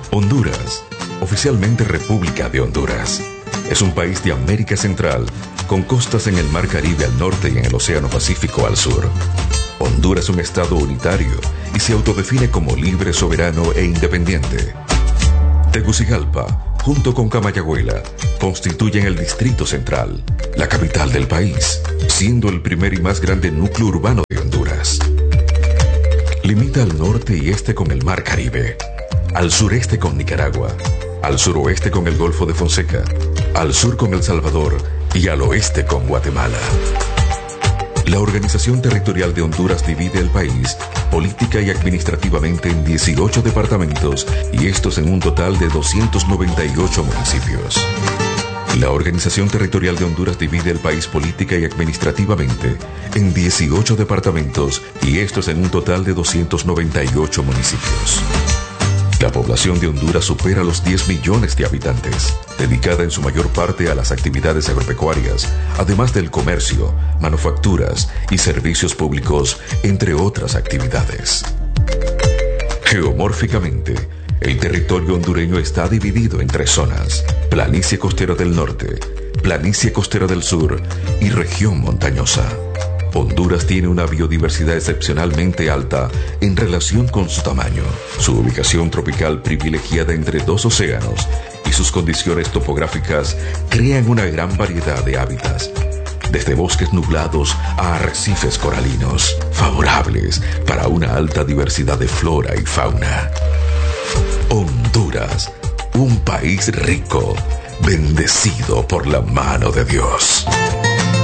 Honduras, oficialmente República de Honduras, es un país de América Central con costas en el Mar Caribe al norte y en el Océano Pacífico al sur. Honduras es un estado unitario y se autodefine como libre, soberano e independiente. Tegucigalpa, junto con Comayagüela, constituyen el Distrito Central, la capital del país, siendo el primer y más grande núcleo urbano de Honduras. Limita al norte y este con el Mar Caribe, al sureste con Nicaragua, al suroeste con el Golfo de Fonseca, al sur con El Salvador y al oeste con Guatemala. La Organización Territorial de Honduras divide el país política y administrativamente en 18 departamentos y estos en un total de 298 municipios. La Organización Territorial de Honduras divide el país política y administrativamente en 18 departamentos y estos en un total de 298 municipios. La población de Honduras supera los 10 millones de habitantes, dedicada en su mayor parte a las actividades agropecuarias, además del comercio, manufacturas y servicios públicos, entre otras actividades. Geomórficamente, el territorio hondureño está dividido en 3 zonas: planicie costera del norte, planicie costera del sur y región montañosa. Honduras tiene una biodiversidad excepcionalmente alta en relación con su tamaño, su ubicación tropical privilegiada entre 2 océanos y sus condiciones topográficas crean una gran variedad de hábitats, desde bosques nublados a arrecifes coralinos, favorables para una alta diversidad de flora y fauna. Honduras, un país rico, bendecido por la mano de Dios.